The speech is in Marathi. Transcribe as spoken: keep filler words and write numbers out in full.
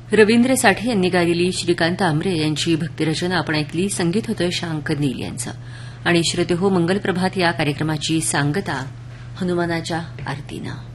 रवींद्र साठे यांनी गायलेली श्रीकांत आमरे यांची भक्तिरचना आपण ऐकली. संगीत होतं शांक नील यांचं. आणि श्रोते हो, मंगलप्रभात या कार्यक्रमाची सांगता हनुमानाच्या आरतीनं.